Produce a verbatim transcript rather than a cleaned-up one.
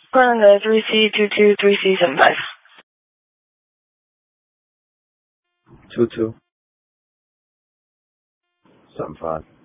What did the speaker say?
Calling the three C two two three C seven five. Two two. Seven five.